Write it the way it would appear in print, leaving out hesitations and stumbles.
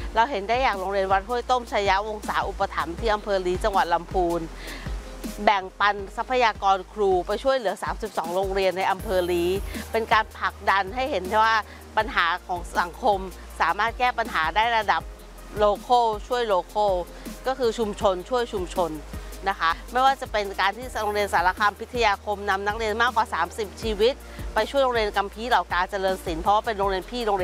เราเห็นได้อย่างโรงเรียนวัดห้วยต้มชัยวงศาอุปถัมภ์ที่อำเภอลีจังหวัดลำพูนแบ่งปันทรัพยากรครูไปช่วยเหลือ32โรงเรียนในอำเภอลีเป็นการผลักดันให้เห็นว่าปัญหาของสังคมสามารถแก้ปัญหาได้ระดับโลคอลช่วยโลคอลก็คือชุมชนช่วยชุมชนนะคะไม่ว่าจะเป็นการที่โรงเรียนสารคามพิทยาคมนำนักเรียนมากกว่า30ชีวิตไปช่วยโรงเรียนกัมพีเหล่ากาเจริญศิลป์เพราะว่าเป็นโรงเรียนพี่โรงเรียน